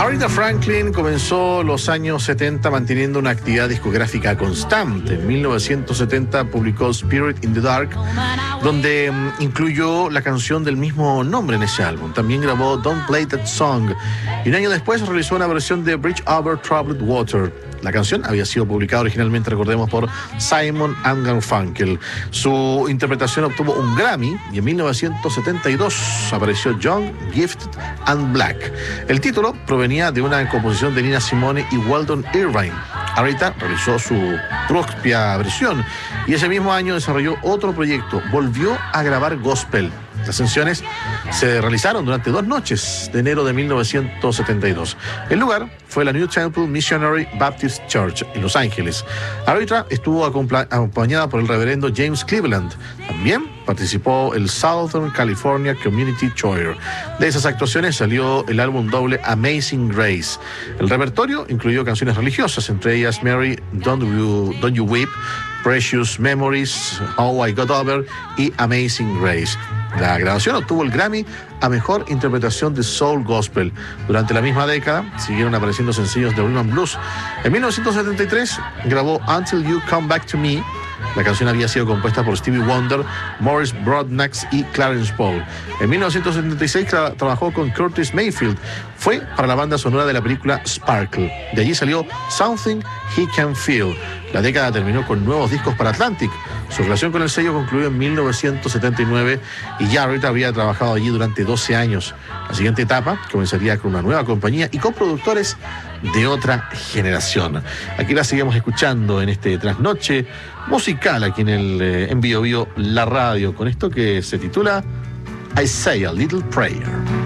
Aretha Franklin comenzó los años 70 manteniendo una actividad discográfica constante. En 1970 publicó Spirit in the Dark, donde incluyó la canción del mismo nombre en ese álbum. También grabó Don't Play That Song y un año después realizó una versión de Bridge Over Troubled Water. La canción había sido publicada originalmente, recordemos, por Simon & Garfunkel. Su interpretación obtuvo un Grammy y en 1972 apareció Young, Gifted and Black. El título provenía de una composición de Nina Simone y Weldon Irvine. Aretha realizó su propia versión y ese mismo año desarrolló otro proyecto. Volvió a grabar gospel. Las sesiones se realizaron durante 2 noches de enero de 1972. El lugar fue la New Temple Missionary Baptist Church en Los Ángeles. Aretha estuvo acompañada por el reverendo James Cleveland. También participó el Southern California Community Choir. De esas actuaciones salió el álbum doble Amazing Grace. El repertorio incluyó canciones religiosas, entre ellas Mary, Don't You Weep, Precious Memories, How I Got Over y Amazing Grace. La grabación obtuvo el Grammy a Mejor Interpretación de Soul Gospel. Durante la misma década siguieron apareciendo sencillos de Rhythm and Blues. En 1973 grabó Until You Come Back to Me. La canción había sido compuesta por Stevie Wonder, Morris Broadnax y Clarence Paul. En 1976 trabajó con Curtis Mayfield. Fue para la banda sonora de la película Sparkle. De allí salió Something He Can Feel. La década terminó con nuevos discos para Atlantic. Su relación con el sello concluyó en 1979 y ya Aretha había trabajado allí durante 12 años. La siguiente etapa comenzaría con una nueva compañía y con productores de otra generación. Aquí la seguimos escuchando en este trasnoche musical aquí en Bio Bio, la radio, con esto que se titula I Say a Little Prayer.